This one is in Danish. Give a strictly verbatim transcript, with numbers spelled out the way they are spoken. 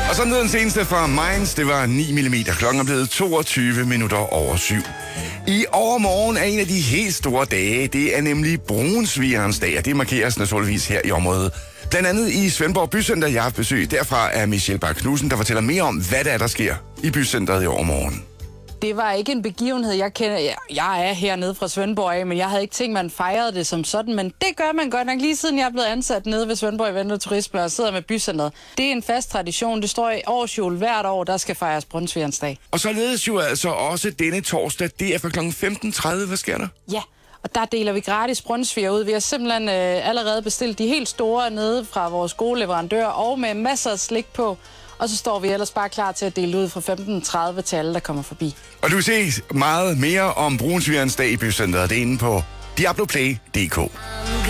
Og så ned den seneste fra Mainz, det var ni millimeter. Klokken er blevet toogtyve minutter over syv. I overmorgen er en af de helt store dage. Det er nemlig brunsvigerens dag, og det markeres naturligvis her i området. Blandt andet i Svendborg Bycenter, jeg har haft besøg. Derfra er Michelle Bak Knudsen, der fortæller mere om, hvad der er, der sker i bycenteret i overmorgen. Det var ikke en begivenhed, jeg kender. Jeg, jeg er hernede fra Svendborg af, men jeg havde ikke tænkt, man fejrede det som sådan. Men det gør man godt nok lige siden jeg er blevet ansat nede ved Svendborg Event og Turisme og sidder med bycenteret. Det er en fast tradition. Det står i årsjul hvert år, der skal fejres Brunsvigerens dag. Og således jo altså også denne torsdag. Det er fra klokken femten tredive. Hvad sker der? Ja, og der deler vi gratis brunsviger ud. Vi har simpelthen øh, allerede bestilt de helt store nede fra vores gode leverandører og med masser af slik på. Og så står vi ellers bare klar til at dele ud fra femten tredive til alle, der kommer forbi. Og du kan se meget mere om Brunsvigerens dag i bycenteret. Det er inde på diabloplay punktum d k.